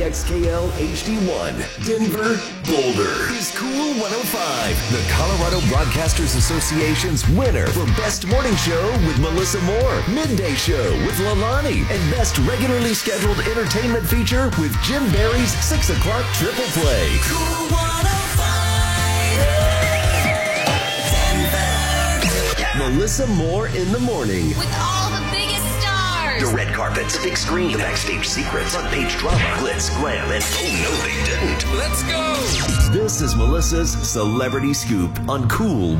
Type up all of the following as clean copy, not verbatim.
KXKL HD1, Denver, Boulder is Cool 105, the Colorado Broadcasters Association's winner for Best Morning Show with Melissa Moore, Midday Show with Lalani, and Best Regularly Scheduled Entertainment Feature with Jim Barry's 6 o'clock Triple Play. Cool 105, Denver. Melissa Moore in the morning. With all the biggest stars. The red carpet, the big screen, the backstage secrets, front page drama, glitz, glam, and oh no they didn't. Let's go! This is Melissa's Celebrity Scoop on Cool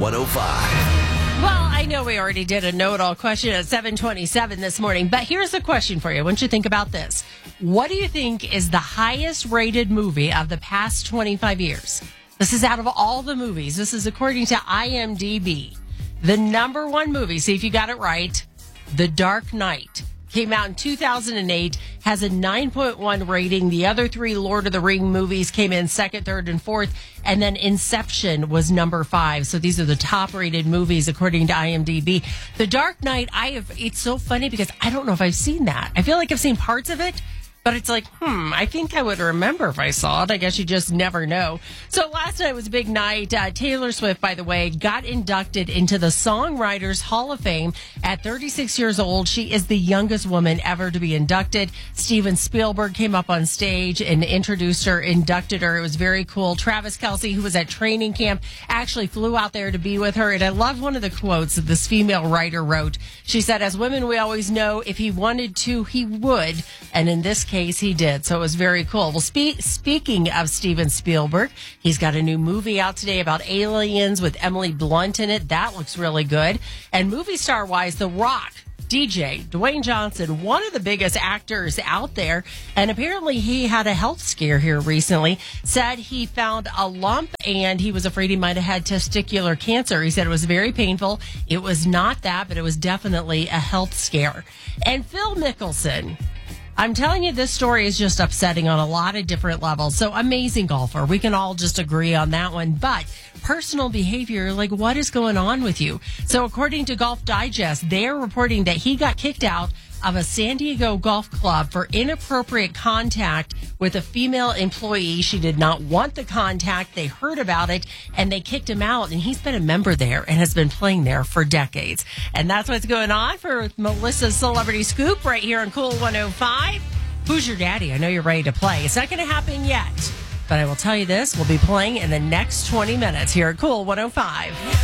105. Well, I know we already did a know-it-all question at 7:27 this morning, but here's a question for you. I want you to think about this. What do you think is the highest-rated movie of the past 25 years? This is out of all the movies. This is according to IMDb. The number one movie, see if you got it right, The Dark Knight. Came out in 2008, has a 9.1 rating. The other three Lord of the Ring movies came in second, third, and fourth. And then Inception was number 5. So these are the top rated movies according to IMDb. The Dark Knight, it's so funny because I don't know if I've seen that. I feel like I've seen parts of it. But it's like, I think I would remember if I saw it. I guess you just never know. So last night was a big night. Taylor Swift, by the way, got inducted into the Songwriters Hall of Fame at 36 years old. She is the youngest woman ever to be inducted. Steven Spielberg came up on stage and introduced her, inducted her. It was very cool. Travis Kelce, who was at training camp, actually flew out there to be with her. And I love one of the quotes that this female writer wrote. She said, as women, we always know if he wanted to, he would. And in this case, he did. So it was very cool. Well, speaking of Steven Spielberg, he's got a new movie out today about aliens with Emily Blunt in it. That looks really good. And movie star wise, The Rock, DJ, Dwayne Johnson, one of the biggest actors out there. And apparently he had a health scare here recently. Said he found a lump and he was afraid he might have had testicular cancer. He said it was very painful. It was not that, but it was definitely a health scare. And Phil Mickelson, I'm telling you, this story is just upsetting on a lot of different levels. So amazing golfer. We can all just agree on that one. But personal behavior, like what is going on with you? So according to Golf Digest, they're reporting that he got kicked out of a San Diego golf club for inappropriate contact with a female employee. She did not want the contact. They heard about it and they kicked him out. And he's been a member there and has been playing there for decades. And that's what's going on for Melissa's Celebrity Scoop right here on Cool 105. Who's your daddy? I know you're ready to play. It's not going to happen yet, but I will tell you this. We'll be playing in the next 20 minutes here at Cool 105.